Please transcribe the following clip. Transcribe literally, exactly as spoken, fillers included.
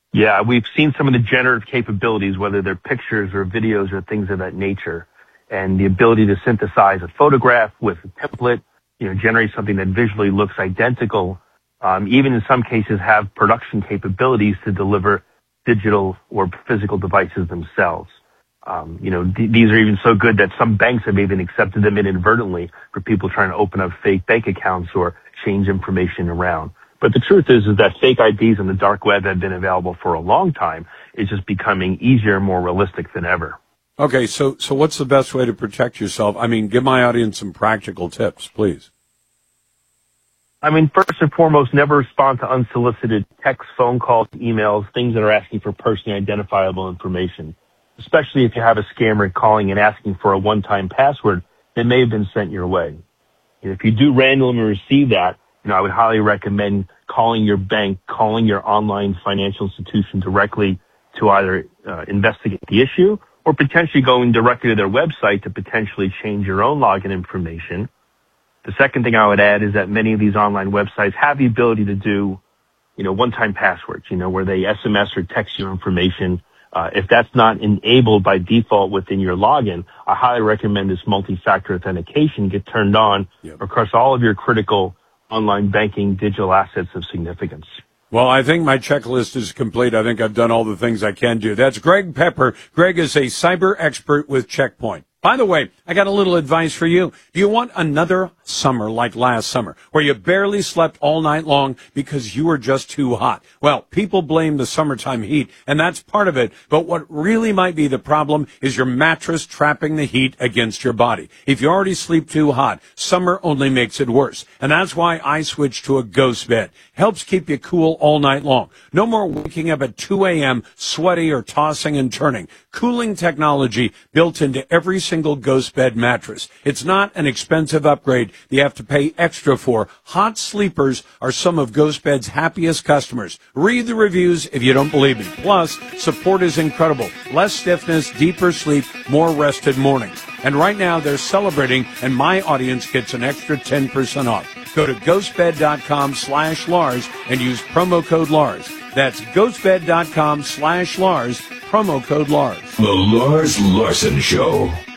Yeah, we've seen some of the generative capabilities, whether they're pictures or videos or things of that nature, and the ability to synthesize a photograph with a template, you know, generate something that visually looks identical, um, even in some cases have production capabilities to deliver digital or physical devices themselves. Um, you know, th- these are even so good that some banks have even accepted them inadvertently for people trying to open up fake bank accounts or change information around. But the truth is, is that fake I Ds on the dark web have been available for a long time. It's just becoming easier and more realistic than ever. Okay, so so what's the best way to protect yourself? I mean, give my audience some practical tips, please. I mean, first and foremost, never respond to unsolicited texts, phone calls, emails, things that are asking for personally identifiable information, especially if you have a scammer calling and asking for a one-time password that may have been sent your way. And if you do randomly receive that, you know, I would highly recommend calling your bank, calling your online financial institution directly to either uh, investigate the issue or potentially going directly to their website to potentially change your own login information. The second thing I would add is that many of these online websites have the ability to do, you know, one-time passwords, you know, where they S M S or text you information. Uh, if that's not enabled by default within your login, I highly recommend this multi-factor authentication get turned on yep. across all of your critical online banking digital assets of significance. Well, I think my checklist is complete. I think I've done all the things I can do. That's Greg Pepper. Greg is a cyber expert with Check Point. By the way, I got a little advice for you. Do you want another summer like last summer, where you barely slept all night long because you were just too hot? Well, people blame the summertime heat, and that's part of it. But what really might be the problem is your mattress trapping the heat against your body. If you already sleep too hot, summer only makes it worse. And that's why I switched to a Ghost Bed. Helps keep you cool all night long. No more waking up at two a.m. sweaty or tossing and turning. Cooling technology built into every single Ghost Bed mattress. It's not an expensive upgrade you have to pay extra for. Hot sleepers are some of Ghost Bed's happiest customers. Read the reviews if you don't believe me. Plus, support is incredible. Less stiffness, deeper sleep, more rested mornings. And right now they're celebrating, and my audience gets an extra ten percent off. Go to ghostbed.com slash Lars and use promo code Lars. That's ghostbed.com slash Lars, promo code Lars. The Lars Larson Show.